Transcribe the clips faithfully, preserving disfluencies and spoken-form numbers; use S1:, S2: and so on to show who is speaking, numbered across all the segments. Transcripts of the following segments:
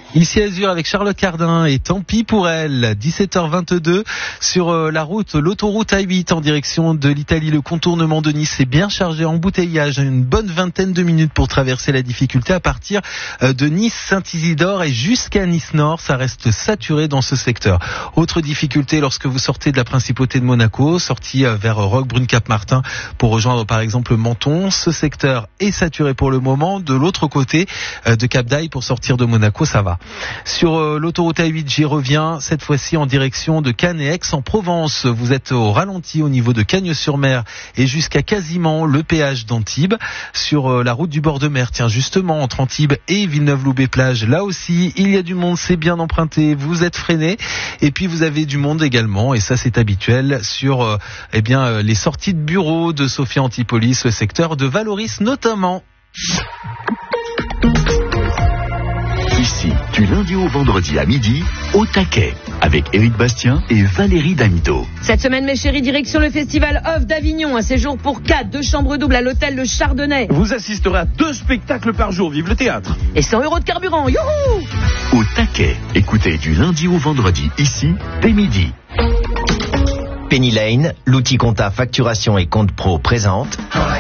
S1: Ici Azur avec Charlotte Cardin et tant pis pour elle. dix-sept heures vingt-deux sur la route, l'autoroute A huit en direction de l'Italie. Le contournement de Nice est bien chargé, embouteillage. Une bonne vingtaine de minutes pour traverser la difficulté à partir de Nice-Saint-Isidore et jusqu'à Nice-Nord. Ça reste saturé dans ce secteur. Autre difficulté lorsque vous sortez de la principauté de Monaco, sortie vers Roquebrune-Cap-Martin pour rejoindre par exemple Menton. Ce secteur est saturé pour le moment. De l'autre côté de Cap-d'Aille pour sortir de Monaco, ça va. Sur euh, l'autoroute A huit, j'y reviens, cette fois-ci en direction de Cannes et Aix-en-Provence. Vous êtes au ralenti au niveau de Cagnes-sur-Mer et jusqu'à quasiment le péage d'Antibes. Sur euh, la route du bord de mer, tiens justement, entre Antibes et Villeneuve-Loubet-Plage, là aussi, il y a du monde, c'est bien emprunté, vous êtes freiné. Et puis vous avez du monde également, et ça c'est habituel, sur euh, eh bien, euh, les sorties de bureaux de Sophia Antipolis, le secteur de Valoris notamment.
S2: Ici, du lundi au vendredi à midi, au taquet, avec Éric Bastien et Valérie Damito.
S3: Cette semaine, mes chéris, direction le festival Off d'Avignon. Un séjour pour quatre, deux chambres doubles à l'hôtel Le Chardonnay.
S4: Vous assisterez à deux spectacles par jour, vive le théâtre.
S3: Et cent euros de carburant, youhou!
S2: Au taquet, écoutez du lundi au vendredi, ici, dès midi.
S5: Penny Lane, l'outil compta facturation et compte pro présente.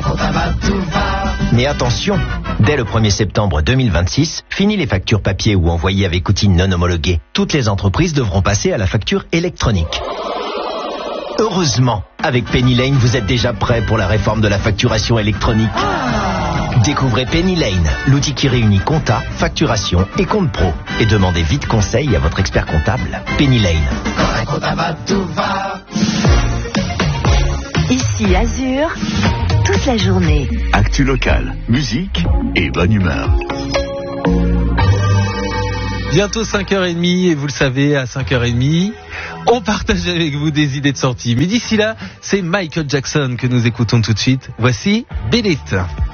S5: Mais attention, dès le premier septembre deux mille vingt-six, fini les factures papier ou envoyées avec outils non homologués. Toutes les entreprises devront passer à la facture électronique. Heureusement, avec Penny Lane, vous êtes déjà prêt pour la réforme de la facturation électronique. Découvrez Penny Lane, l'outil qui réunit compta, facturation et compte pro. Et demandez vite conseil à votre expert comptable. Penny Lane.
S6: Ici Azur, toute la journée.
S2: Actu local, musique et bonne humeur.
S1: Bientôt cinq heures trente et vous le savez, à cinq heures trente, on partage avec vous des idées de sortie. Mais d'ici là, c'est Michael Jackson que nous écoutons tout de suite. Voici Beat It.